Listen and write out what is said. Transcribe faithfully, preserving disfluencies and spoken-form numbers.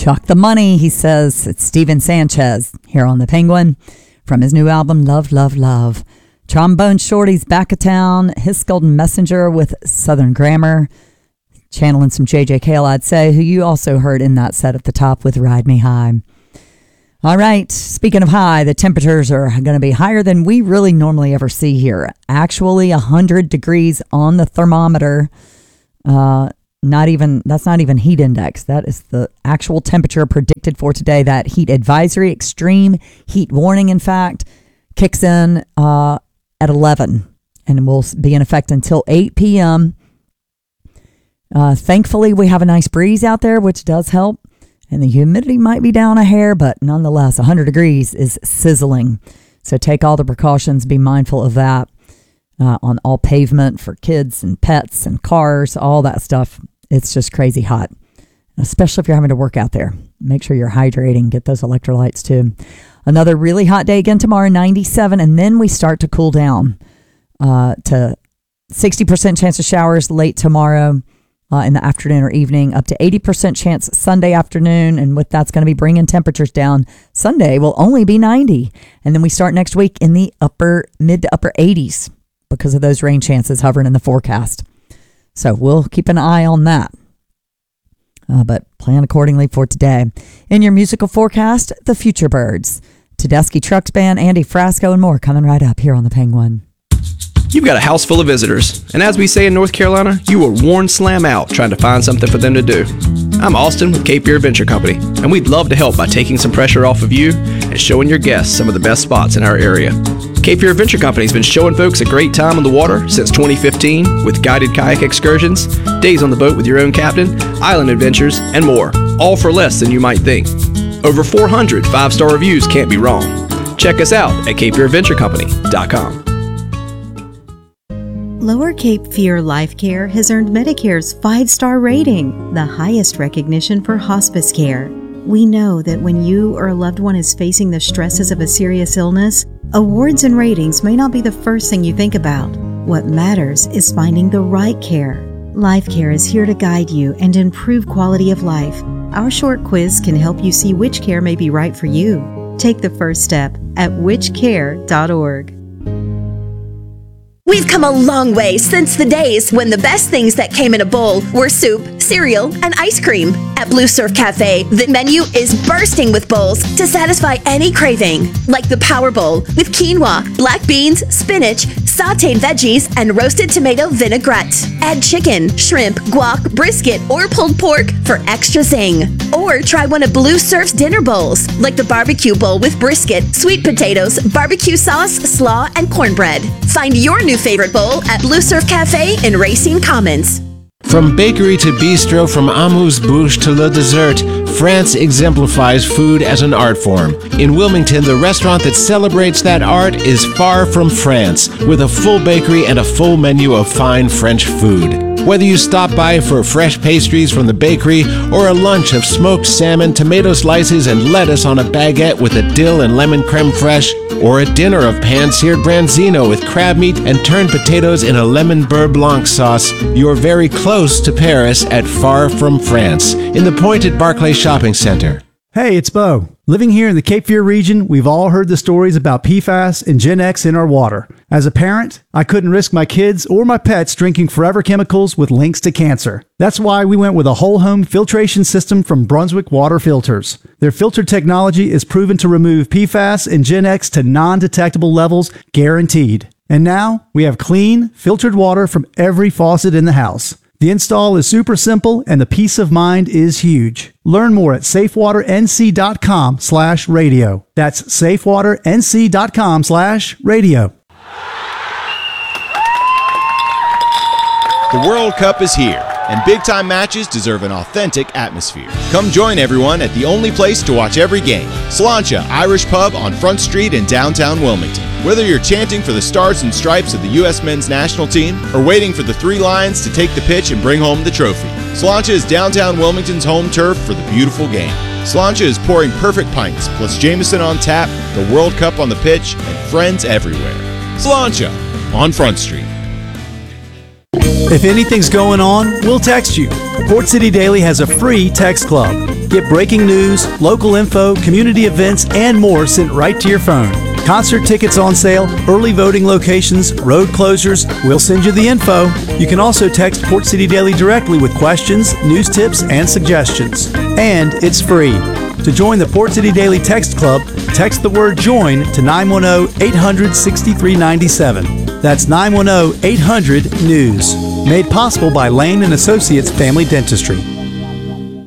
Chuck the Money, he says. It's Steven Sanchez here on The Penguin from his new album, Love, Love, Love. Trombone Shorty's Back of Town, His Golden Messenger with Southern Grammar. Channeling some J J Cale, I'd say, who you also heard in that set at the top with Ride Me High. All right, speaking of high, the temperatures are going to be higher than we really normally ever see here. Actually, one hundred degrees on the thermometer. Uh, not even, that's not even heat index. That is the actual temperature predicted for today. That heat advisory, extreme heat warning, in fact, kicks in uh, at eleven and will be in effect until eight p.m. Uh, thankfully, we have a nice breeze out there, which does help. And the humidity might be down a hair, but nonetheless, one hundred degrees is sizzling. So take all the precautions. Be mindful of that uh, on all pavement for kids and pets and cars, all that stuff. It's just crazy hot, especially if you're having to work out there. Make sure you're hydrating. Get those electrolytes too. Another really hot day again tomorrow, ninety-seven. And then we start to cool down uh, to sixty percent chance of showers late tomorrow. Uh, in the afternoon or evening, up to eighty percent chance Sunday afternoon. And with that's going to be bringing temperatures down. Sunday will only be ninety. And then we start next week in the upper, mid to upper eighties because of those rain chances hovering in the forecast. So we'll keep an eye on that. Uh, but plan accordingly for today. In your musical forecast, the Future Birds, Tedeschi Trucks Band, Andy Frasco, and more coming right up here on The Penguin. You've got a house full of visitors, and as we say in North Carolina, you were worn slam out trying to find something for them to do. I'm Austin with Cape Fear Adventure Company, and we'd love to help by taking some pressure off of you and showing your guests some of the best spots in our area. Cape Fear Adventure Company has been showing folks a great time on the water since twenty fifteen with guided kayak excursions, days on the boat with your own captain, island adventures, and more, all for less than you might think. Over four hundred five-star reviews can't be wrong. Check us out at cape fear adventure company dot com. Lower Cape Fear Life Care has earned Medicare's five-star rating, the highest recognition for hospice care. We know that when you or a loved one is facing the stresses of a serious illness, awards and ratings may not be the first thing you think about. What matters is finding the right care. Life Care is here to guide you and improve quality of life. Our short quiz can help you see which care may be right for you. Take the first step at which care dot org. We've come a long way since the days when the best things that came in a bowl were soup, cereal, and ice cream. At Blue Surf Cafe, the menu is bursting with bowls to satisfy any craving, like the Power Bowl with quinoa, black beans, spinach, sautéed veggies, and roasted tomato vinaigrette. Add chicken, shrimp, guac, brisket, or pulled pork for extra zing. Or try one of Blue Surf's dinner bowls, like the barbecue bowl with brisket, sweet potatoes, barbecue sauce, slaw, and cornbread. Find your new favorite bowl at Blue Surf Cafe in Racine Commons. From bakery to bistro, from amuse-bouche to le dessert, France exemplifies food as an art form. In Wilmington, the restaurant that celebrates that art is Far From France, with a full bakery and a full menu of fine French food. Whether you stop by for fresh pastries from the bakery or a lunch of smoked salmon, tomato slices, and lettuce on a baguette with a dill and lemon creme fraiche, or a dinner of pan-seared branzino with crab meat and turned potatoes in a lemon beurre blanc sauce, you're very close to Paris at Far From France, in the Pointed Barclay Shopping Center. Hey, it's Bo. Living here in the Cape Fear region, we've all heard the stories about P FAS and Gen X in our water. As a parent, I couldn't risk my kids or my pets drinking forever chemicals with links to cancer. That's why we went with a whole home filtration system from Brunswick Water Filters. Their filter technology is proven to remove P FAS and Gen X to non-detectable levels, guaranteed. And now, we have clean, filtered water from every faucet in the house. The install is super simple and the peace of mind is huge. Learn more at safewater.nc.com slash radio. That's safewater.nc.com slash radio. The World Cup is here, and big-time matches deserve an authentic atmosphere. Come join everyone at the only place to watch every game, Sláinte Irish Pub on Front Street in downtown Wilmington. Whether you're chanting for the stars and stripes of the U S men's national team or waiting for the Three Lions to take the pitch and bring home the trophy, Sláinte is downtown Wilmington's home turf for the beautiful game. Sláinte is pouring perfect pints, plus Jameson on tap, the World Cup on the pitch, and friends everywhere. Sláinte on Front Street. If anything's going on, we'll text you. Port City Daily has a free text club. Get breaking news, local info, community events, and more sent right to your phone. Concert tickets on sale, early voting locations, road closures. We'll send you the info. You can also text Port City Daily directly with questions, news tips, and suggestions. And it's free. To join the Port City Daily Text Club, text the word JOIN to nine one zero, eight hundred, sixty-three ninety-seven. That's nine one zero, eight hundred, NEWS. Made possible by Lane and Associates Family Dentistry.